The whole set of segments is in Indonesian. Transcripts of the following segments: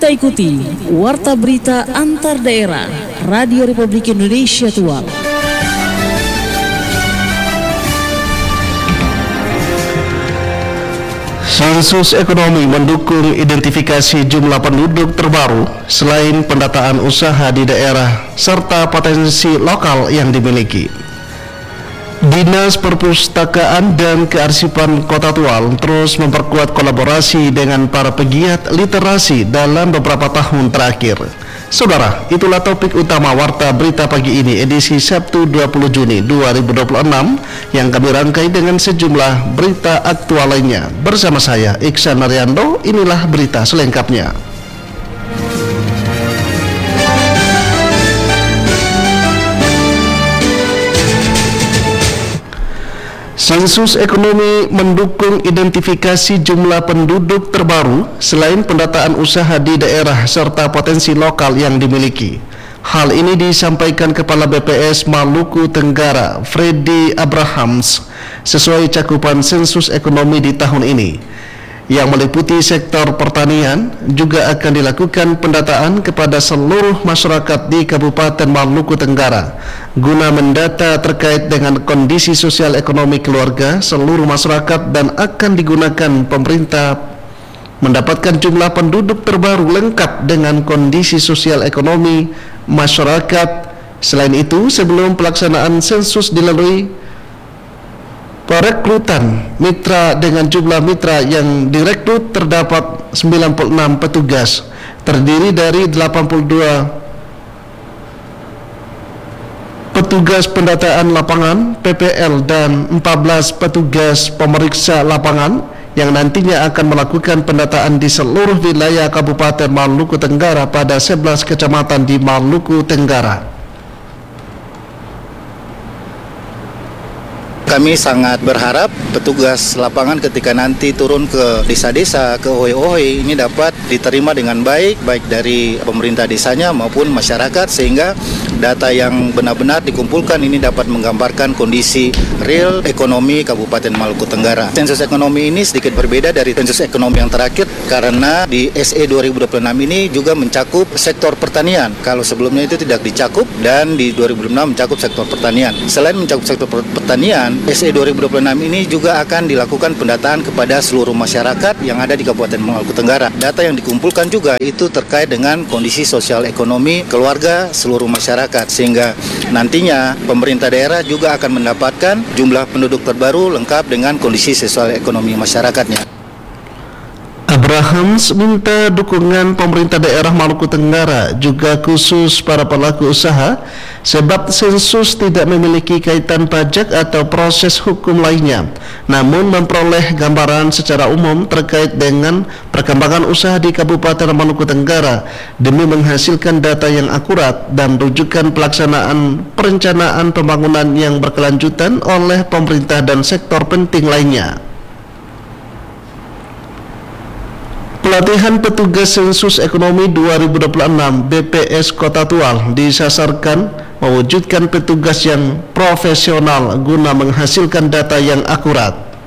Kita ikuti Warta Berita Antar Daerah Radio Republik Indonesia Tual. Sensus ekonomi mendukung identifikasi jumlah penduduk terbaru selain pendataan usaha di daerah serta potensi lokal yang dimiliki. Dinas Perpustakaan dan Kearsipan Kota Tual terus memperkuat kolaborasi dengan para pegiat literasi dalam beberapa tahun terakhir. Saudara, itulah topik utama Warta Berita pagi ini edisi Sabtu 20 Juni 2026 yang kami rangkai dengan sejumlah berita aktual lainnya. Bersama saya Iksan Ariando, inilah berita selengkapnya. Sensus ekonomi mendukung identifikasi jumlah penduduk terbaru selain pendataan usaha di daerah serta potensi lokal yang dimiliki. Hal ini disampaikan Kepala BPS Maluku Tenggara, Freddy Abrahams, sesuai cakupan sensus ekonomi di tahun ini. Yang meliputi sektor pertanian, juga akan dilakukan pendataan kepada seluruh masyarakat di Kabupaten Maluku Tenggara guna mendata terkait dengan kondisi sosial ekonomi keluarga seluruh masyarakat dan akan digunakan pemerintah mendapatkan jumlah penduduk terbaru lengkap dengan kondisi sosial ekonomi masyarakat. Selain itu, sebelum pelaksanaan sensus dilalui perekrutan mitra dengan jumlah mitra yang direkrut terdapat 96 petugas terdiri dari 82 petugas pendataan lapangan PPL dan 14 petugas pemeriksa lapangan yang nantinya akan melakukan pendataan di seluruh wilayah Kabupaten Maluku Tenggara pada 11 kecamatan di Maluku Tenggara. Kami sangat berharap petugas lapangan ketika nanti turun ke desa-desa, ke OHE ini dapat diterima dengan baik dari pemerintah desanya maupun masyarakat, sehingga data yang benar-benar dikumpulkan ini dapat menggambarkan kondisi real ekonomi Kabupaten Maluku Tenggara. Sensus ekonomi ini sedikit berbeda dari sensus ekonomi yang terakhir karena di SE 2026 ini juga mencakup sektor pertanian. Kalau sebelumnya itu tidak dicakup, dan di 2026 mencakup sektor pertanian. Selain mencakup sektor pertanian, SE 2026 ini juga akan dilakukan pendataan kepada seluruh masyarakat yang ada di Kabupaten Maluku Tenggara. Data yang dikumpulkan juga itu terkait dengan kondisi sosial ekonomi keluarga seluruh masyarakat, sehingga nantinya pemerintah daerah juga akan mendapatkan jumlah penduduk terbaru lengkap dengan kondisi sosial ekonomi masyarakatnya. Abrahams minta dukungan pemerintah daerah Maluku Tenggara juga khusus para pelaku usaha sebab sensus tidak memiliki kaitan pajak atau proses hukum lainnya, namun memperoleh gambaran secara umum terkait dengan perkembangan usaha di Kabupaten Maluku Tenggara demi menghasilkan data yang akurat dan rujukan pelaksanaan perencanaan pembangunan yang berkelanjutan oleh pemerintah dan sektor penting lainnya. Pelatihan petugas sensus ekonomi 2026 BPS Kota Tual disasarkan mewujudkan petugas yang profesional guna menghasilkan data yang akurat.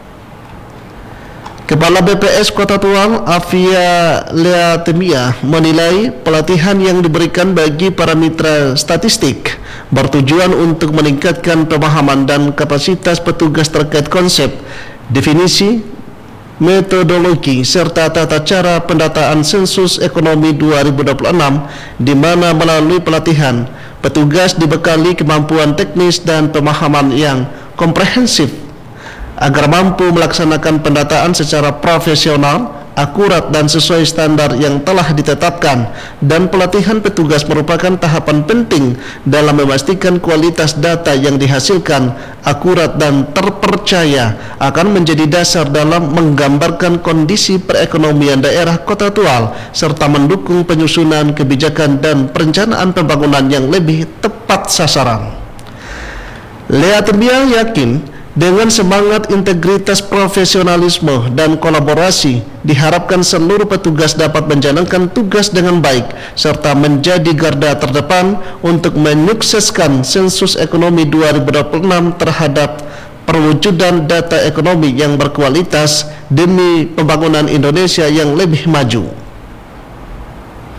Kepala BPS Kota Tual, Afia Leatemia, menilai pelatihan yang diberikan bagi para mitra statistik bertujuan untuk meningkatkan pemahaman dan kapasitas petugas terkait konsep, definisi, metodologi serta tata cara pendataan sensus ekonomi 2026, di mana melalui pelatihan petugas dibekali kemampuan teknis dan pemahaman yang komprehensif agar mampu melaksanakan pendataan secara profesional, akurat dan sesuai standar yang telah ditetapkan. Dan pelatihan petugas merupakan tahapan penting dalam memastikan kualitas data yang dihasilkan akurat dan terpercaya akan menjadi dasar dalam menggambarkan kondisi perekonomian daerah Kota Tual serta mendukung penyusunan kebijakan dan perencanaan pembangunan yang lebih tepat sasaran. Leatemia yakin dengan semangat integritas, profesionalisme, dan kolaborasi, diharapkan seluruh petugas dapat menjalankan tugas dengan baik serta menjadi garda terdepan untuk menyukseskan sensus ekonomi 2026 terhadap perwujudan data ekonomi yang berkualitas demi pembangunan Indonesia yang lebih maju.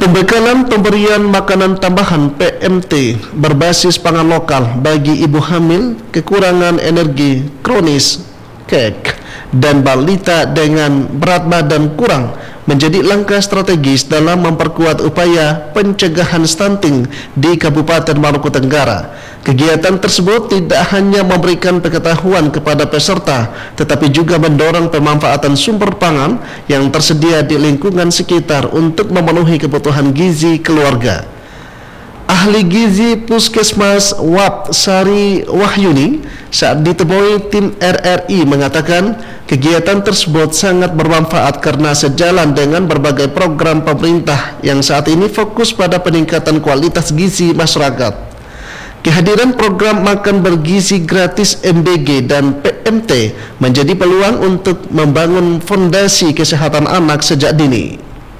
Pembekalan pemberian makanan tambahan PMT berbasis pangan lokal bagi ibu hamil, kekurangan energi kronis, KEK, dan balita dengan berat badan kurang menjadi langkah strategis dalam memperkuat upaya pencegahan stunting di Kabupaten Maluku Tenggara. Kegiatan tersebut tidak hanya memberikan pengetahuan kepada peserta, tetapi juga mendorong pemanfaatan sumber pangan yang tersedia di lingkungan sekitar untuk memenuhi kebutuhan gizi keluarga. Ahli gizi Puskesmas Wap Sari Wahyuni saat ditemui tim RRI mengatakan kegiatan tersebut sangat bermanfaat karena sejalan dengan berbagai program pemerintah yang saat ini fokus pada peningkatan kualitas gizi masyarakat. Kehadiran program makan bergizi gratis MBG dan PMT menjadi peluang untuk membangun fondasi kesehatan anak sejak dini.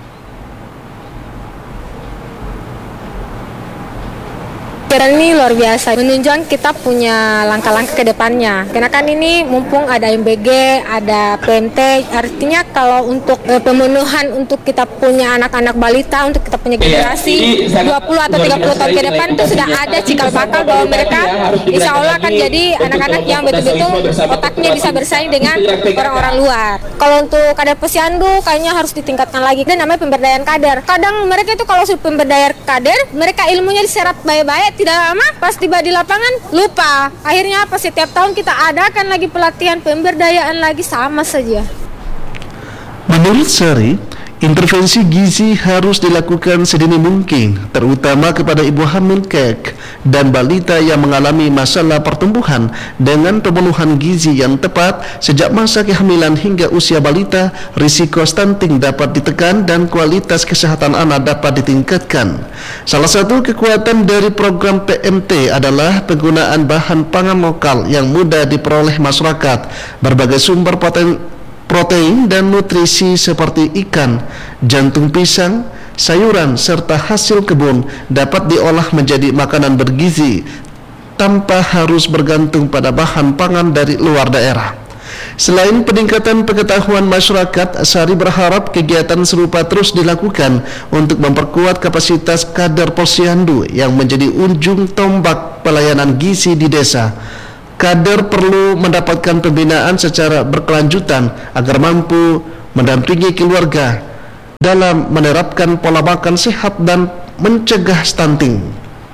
Kegiatan ini luar biasa, menunjukkan kita punya langkah-langkah ke depannya. Karena kan ini mumpung ada MBG, ada PMT, artinya kalau untuk pemenuhan untuk kita punya anak-anak balita, untuk kita punya generasi 20 atau 30 tahun ke depan itu sudah ada cikal bakal bahwa mereka insya Allah akan jadi anak-anak yang betul-betul otaknya bisa bersaing dengan orang-orang luar. Kalau untuk kader posyandu kayaknya harus ditingkatkan lagi. Dan namanya pemberdayaan kader. Kadang mereka itu kalau sudah pemberdayaan kader, mereka ilmunya diserap baik-baik, tidak lama pas tiba di lapangan lupa. Akhirnya pas setiap tahun kita adakan lagi pelatihan pemberdayaan lagi, sama saja. Menurut Sari, intervensi gizi harus dilakukan sedini mungkin, terutama kepada ibu hamil KEK dan balita yang mengalami masalah pertumbuhan dengan pemenuhan gizi yang tepat sejak masa kehamilan hingga usia balita. Risiko stunting dapat ditekan dan kualitas kesehatan anak dapat ditingkatkan. Salah satu kekuatan dari program PMT adalah penggunaan bahan pangan lokal yang mudah diperoleh masyarakat. Berbagai sumber protein dan nutrisi seperti ikan, jantung pisang, sayuran, serta hasil kebun dapat diolah menjadi makanan bergizi tanpa harus bergantung pada bahan pangan dari luar daerah. Selain peningkatan pengetahuan masyarakat, Sari berharap kegiatan serupa terus dilakukan untuk memperkuat kapasitas kader posyandu yang menjadi ujung tombak pelayanan gizi di desa. Kader perlu mendapatkan pembinaan secara berkelanjutan agar mampu mendampingi keluarga dalam menerapkan pola makan sehat dan mencegah stunting.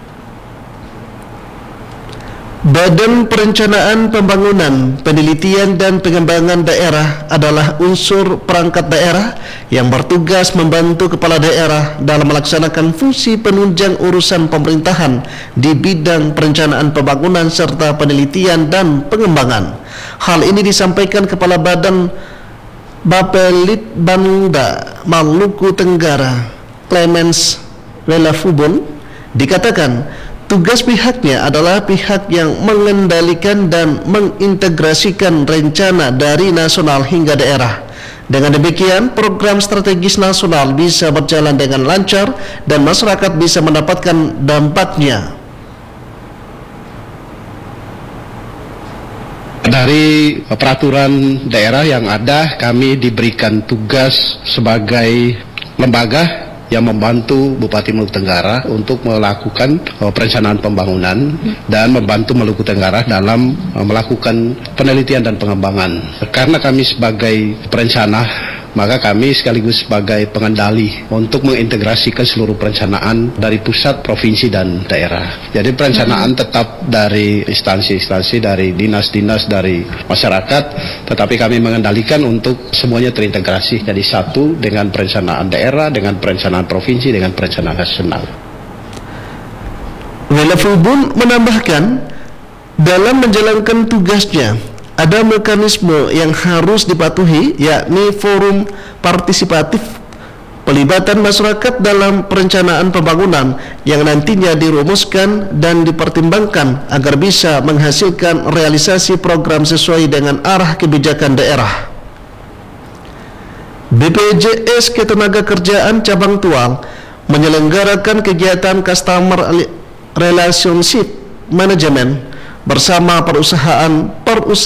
Badan Perencanaan Pembangunan, Penelitian dan Pengembangan Daerah adalah unsur perangkat daerah yang bertugas membantu kepala daerah dalam melaksanakan fungsi penunjang urusan pemerintahan di bidang perencanaan pembangunan serta penelitian dan pengembangan. Hal ini disampaikan Kepala Badan Bapelitbangda Maluku Tenggara, Clemens Welafubon. Dikatakan tugas pihaknya adalah pihak yang mengendalikan dan mengintegrasikan rencana dari nasional hingga daerah. Dengan demikian, program strategis nasional bisa berjalan dengan lancar dan masyarakat bisa mendapatkan dampaknya. Dari peraturan daerah yang ada, kami diberikan tugas sebagai lembaga yang membantu Bupati Maluku Tenggara untuk melakukan perencanaan pembangunan dan membantu Maluku Tenggara dalam melakukan penelitian dan pengembangan. Karena kami sebagai perencana, maka kami sekaligus sebagai pengendali untuk mengintegrasikan seluruh perencanaan dari pusat, provinsi, dan daerah. Jadi perencanaan tetap dari instansi-instansi, dari dinas-dinas, dari masyarakat, tetapi kami mengendalikan untuk semuanya terintegrasi jadi satu dengan perencanaan daerah, dengan perencanaan provinsi, dengan perencanaan nasional. Welafubun menambahkan, dalam menjalankan tugasnya ada mekanisme yang harus dipatuhi, yakni forum partisipatif, pelibatan masyarakat dalam perencanaan pembangunan yang nantinya dirumuskan dan dipertimbangkan agar bisa menghasilkan realisasi program sesuai dengan arah kebijakan daerah. BPJS Ketenagakerjaan Cabang Tual menyelenggarakan kegiatan Customer Relationship Management bersama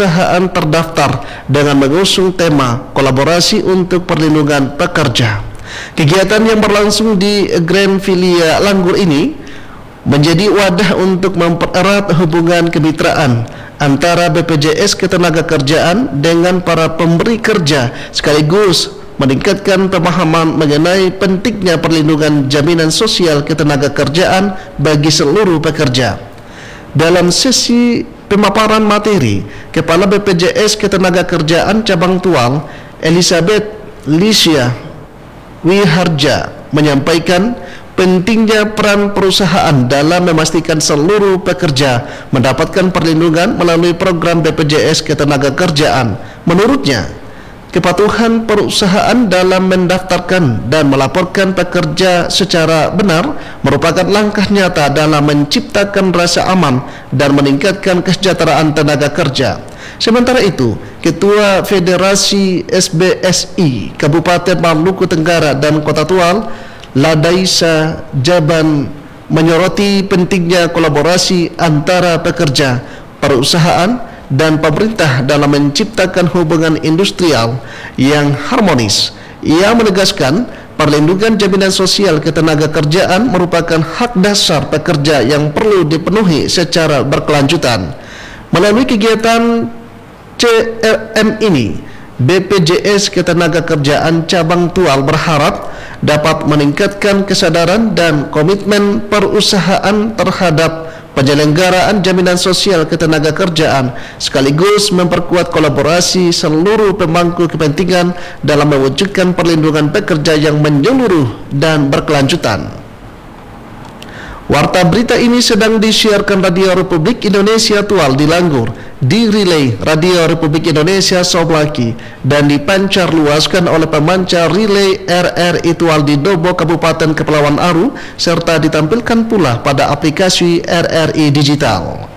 perusahaan terdaftar dengan mengusung tema kolaborasi untuk perlindungan pekerja. Kegiatan yang berlangsung di Grand Filia Langgur ini menjadi wadah untuk mempererat hubungan kemitraan antara BPJS Ketenagakerjaan dengan para pemberi kerja, sekaligus meningkatkan pemahaman mengenai pentingnya perlindungan jaminan sosial ketenagakerjaan bagi seluruh pekerja. Dalam sesi pemaparan materi, Kepala BPJS Ketenagakerjaan Cabang Tual, Elizabeth Licia Wiharja, menyampaikan pentingnya peran perusahaan dalam memastikan seluruh pekerja mendapatkan perlindungan melalui program BPJS Ketenagakerjaan. Menurutnya, kepatuhan perusahaan dalam mendaftarkan dan melaporkan pekerja secara benar merupakan langkah nyata dalam menciptakan rasa aman dan meningkatkan kesejahteraan tenaga kerja. Sementara itu, Ketua Federasi SBSI Kabupaten Maluku Tenggara dan Kota Tual, Ladaisa Jaban, menyoroti pentingnya kolaborasi antara pekerja, perusahaan, dan pemerintah dalam menciptakan hubungan industrial yang harmonis. Ia menegaskan perlindungan jaminan sosial ketenagakerjaan merupakan hak dasar pekerja yang perlu dipenuhi secara berkelanjutan. Melalui kegiatan CRM ini, BPJS Ketenagakerjaan Cabang Tual berharap dapat meningkatkan kesadaran dan komitmen perusahaan terhadap penyelenggaraan jaminan sosial ketenagakerjaan, sekaligus memperkuat kolaborasi seluruh pemangku kepentingan dalam mewujudkan perlindungan pekerja yang menyeluruh dan berkelanjutan. Warta berita ini sedang disiarkan Radio Republik Indonesia Tual di Langgur, di relay Radio Republik Indonesia Soblaki, dan dipancar luaskan oleh pemancar relay RRI Tual di Dobo Kabupaten Kepulauan Aru, serta ditampilkan pula pada aplikasi RRI Digital.